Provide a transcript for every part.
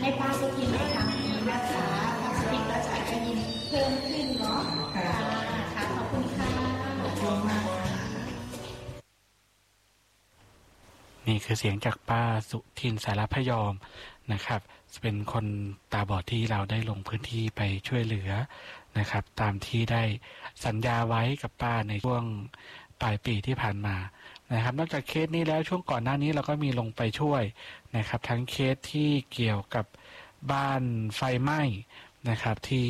ให้ป้าสุทินได้ทำดีนะคะป้าสุทินก็จะได้ยินเพิ่มขึ้นเนาะค่ะค่ะขอบคุณค่ะขอบคุณมากนี่คือเสียงจากป้าสุทินสารพยอมนะครับเป็นคนตาบอดที่เราได้ลงพื้นที่ไปช่วยเหลือนะครับตามที่ได้สัญญาไว้กับป้าในช่วงปลายปีที่ผ่านมานะครับนอกจากเคสนี้แล้วช่วงก่อนหน้านี้เราก็มีลงไปช่วยนะครับทั้งเคสที่เกี่ยวกับบ้านไฟไหม้นะครับที่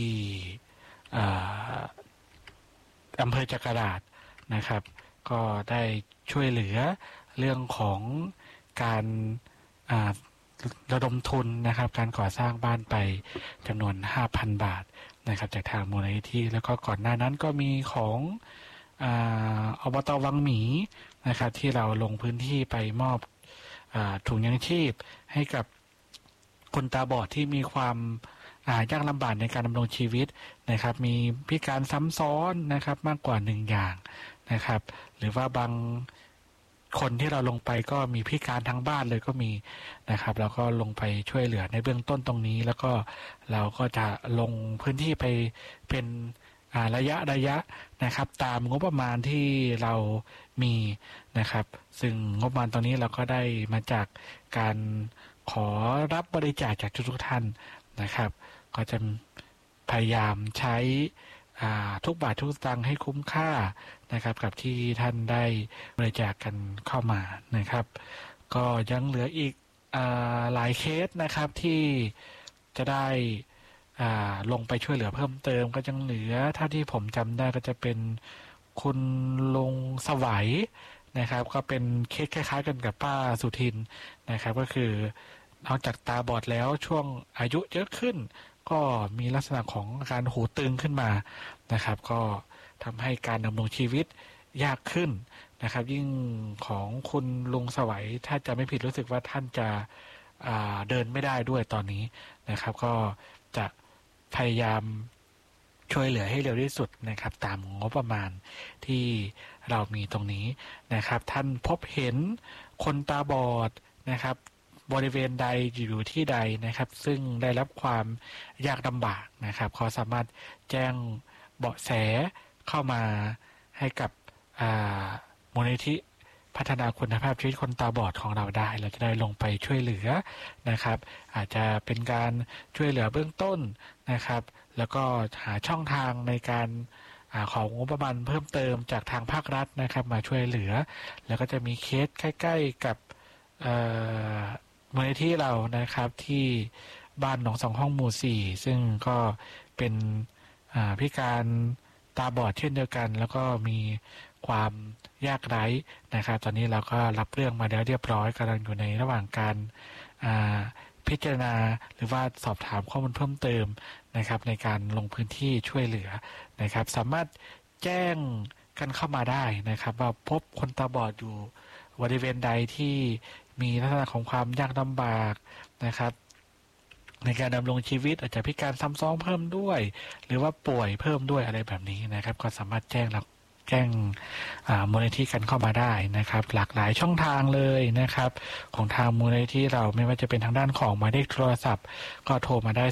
อำเภอจักราชนะครับก็ได้ช่วยเหลือเรื่องของการระดมทุนนะครับการก่อสร้างบ้านไปจำนวน 5,000 บาทนะครับจากทางมูลนิธิแล้วก็ก่อนหน้านั้นก็มีของอบต.วังหมีนะครับที่เราลงพื้นที่ไปมอบถุงยังชีพให้กับคนตาบอดที่มีความยากลำบากในการดำรงชีวิตนะครับมีพิการซ้ำซ้อนนะครับมากกว่า1อย่างนะครับหรือว่าบางคนที่เราลงไปก็มีพิการทั้งบ้านเลยก็มีนะครับเราก็ลงไปช่วยเหลือในเบื้องต้นตรงนี้แล้วก็เราก็จะลงพื้นที่ไปเป็นระยะนะครับตามงบประมาณที่เรามีนะครับซึ่งงบประมาณตรงนี้เราก็ได้มาจากการขอรับบริจาคจากทุกท่านนะครับก็จะพยายามใช้ทุกบาททุกสตางค์ให้คุ้มค่านะครับกับที่ท่านได้บริจาคกันเข้ามานะครับก็ยังเหลืออีกหลายเคสนะครับที่จะได้ลงไปช่วยเหลือเพิ่มเติมก็ยังเหลือถ้าที่ผมจำได้ก็จะเป็นคุณลุงสวัยนะครับก็เป็นเคสคล้ายๆกันกับป้าสุทินนะครับก็คือนอกจากตาบอดแล้วช่วงอายุเยอะขึ้นก็มีลักษณะของอาการหูตึงขึ้นมานะครับก็ทำให้การดำรงชีวิตยากขึ้นนะครับยิ่งของคุณลุงสวัยถ้าจะไม่ผิดรู้สึกว่าท่านจะเดินไม่ได้ด้วยตอนนี้นะครับก็จะพยายามช่วยเหลือให้เร็วที่สุดนะครับตามงบประมาณที่เรามีตรงนี้นะครับท่านพบเห็นคนตาบอดนะครับบริเวณใดอยู่ที่ใดนะครับซึ่งได้รับความยากลำบากนะครับเขาสามารถแจ้งเบาะแสเข้ามาให้กับมูลนิธิพัฒนาคุณภาพชีวิตคนตาบอดของเราได้เราจะได้ลงไปช่วยเหลือนะครับอาจจะเป็นการช่วยเหลือเบื้องต้นนะครับแล้วก็หาช่องทางในการของงบประมาณเพิ่มเติมจากทางภาครัฐนะครับมาช่วยเหลือแล้วก็จะมีเคสใกล้ๆกับมูลนิธิเรานะครับที่บ้านหนองสองห้องหมู่4ซึ่งก็เป็นพิการตาบอดเช่นเดียวกันแล้วก็มีความยากไร้นะครับตอนนี้เราก็รับเรื่องมาแล้วเรียบร้อยกำลังอยู่ในระหว่างการพิจารณาหรือว่าสอบถามข้อมูลเพิ่มเติมนะครับในการลงพื้นที่ช่วยเหลือนะครับสามารถแจ้งกันเข้ามาได้นะครับว่าพบคนตาบอดอยู่บริเวณใดที่มีลักษณะของความยากลำบากนะครับในการดำรงชีวิตอาจจะพิการซ้ำซ้อนเพิ่มด้วยหรือว่าป่วยเพิ่มด้วยอะไรแบบนี้นะครับก็สามารถแจ้งมูลนิธิกันเข้ามาได้นะครับหลากหลายช่องทางเลยนะครับของทางมูลนิธิเราไม่ว่าจะเป็นทางด้านของหมายเลขโทรศัพท์ก็โทรมาได้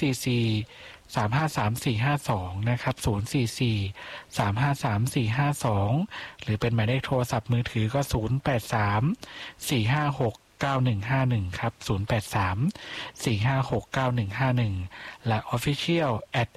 044-353-452นะครับ044-353-452หรือเป็นหมายเลขโทรศัพท์มือถือก็083-456-9151ครับ083-456-9151และ Official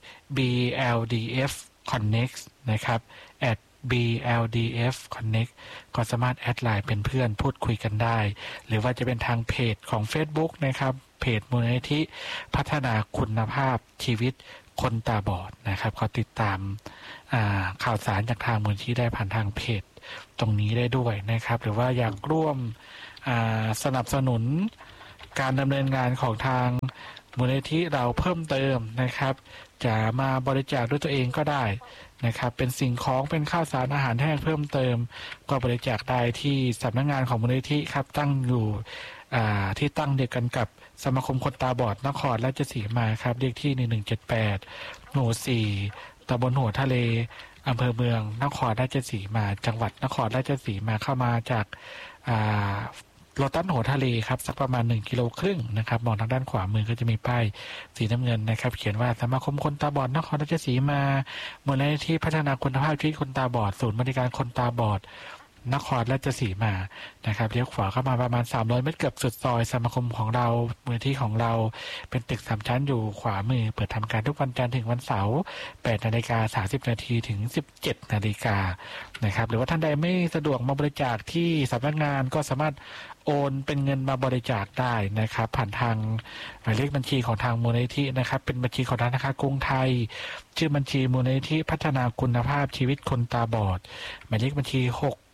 @BLDFconnect นะครับ @BLDFconnect ก็สามารถแอดไลน์เป็นเพื่อนพูดคุยกันได้หรือว่าจะเป็นทางเพจของ Facebook นะครับเพจมูลนิธิพัฒนาคุณภาพชีวิตคนตาบอดนะครับก็ติดตามข่าวสารจากทางมูลนิธิได้ผ่านทางเพจตรงนี้ได้ด้วยนะครับหรือว่าอยากร่วมสนับสนุนการดำเนินงานของทางมูลนิธิเราเพิ่มเติมนะครับจะมาบริจาคด้วยตัวเองก็ได้นะครับเป็นสิ่งของเป็นข้าวสารอาหารแห้งเพิ่มเติมก็บริจาคได้ที่สำนักงานของมูลนิธิครับตั้งอยู่ที่ตั้งเดียวกันกับสมาคมคนตาบอดนครราชสีมาครับเลขที่1178หมู่4ตำบลหัวทะเลอำเภอเมืองนครราชสีมาจังหวัดนครราชสีมาเข้ามาจากโลตัสหัวทะเลครับสักประมาณ1.5 กิโลนะครับมองทางด้านขวามือก็จะมีป้ายสีน้ำเงินนะครับเขียนว่าสมาคมคนตาบอดนครราชสีมามูลนิธิพัฒนาคุณภาพชีวิตคนตาบอดศูนย์บริการคนตาบอดนครราชสีมานะครับเลี้ยวขวาเข้ามาประมาณ300 เมตรเกือบสุดซอยสมาคมของเรามูลนิธิของเราเป็นตึก3 ชั้นอยู่ขวามือเปิดทำการทุกวันจันทร์ถึงวันเสาร์8:30 นถึง 17:00 นนะครับหรือว่าท่านใดไม่สะดวกมาบริจาคที่สำนักงานก็สามารถโอนเป็นเงินมาบริจาคได้นะครับผ่านทางหมายเลขบัญชีของทางมูลนิธินะครับเป็นบัญชีของธนาคารกรุงไทยชื่อบัญชีมูลนิธิพัฒนาคุณภาพชีวิตคนตาบอดหมายเลขบัญชี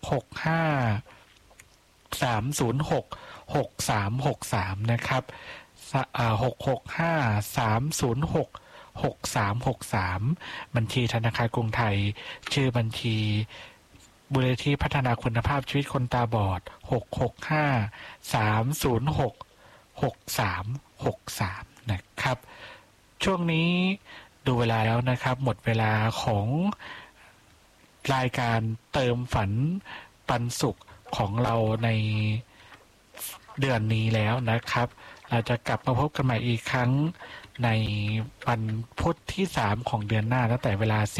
665-306-6363นะครับ665-306-6363บัญชีธนาคารกรุงไทยชื่อบัญชีมูลนิธิพัฒนาคุณภาพชีวิตคนตาบอด665-306-6363นะครับช่วงนี้ดูเวลาแล้วนะครับหมดเวลาของรายการเติมฝันปันสุขของเราในเดือนนี้แล้วนะครับเราจะกลับมาพบกันใหม่อีกครั้งในวันพุธที่3ของเดือนหน้าตั้งแต่เวลา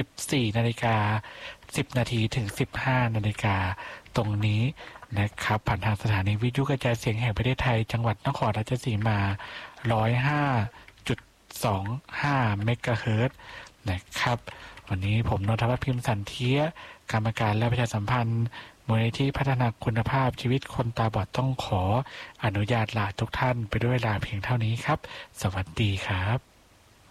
14:10 นาทีถึง 15:00 นตรงนี้นะครับผ่านทางสถานีวิทยุกระจายเสียงแห่งประเทศไทยจังหวัดนครราชสีมา 105.25 เมกะเฮิรตซ์นะครับวันนี้ผมนนทวัฒน์พิมพ์สันเทียกรรมการและประชาสัมพันธ์มูลนิธิพัฒนาคุณภาพชีวิตคนตาบอดต้องขออนุญาตลาทุกท่านไปด้วยเวลาเพียงเท่านี้ครับสวัสดีครับ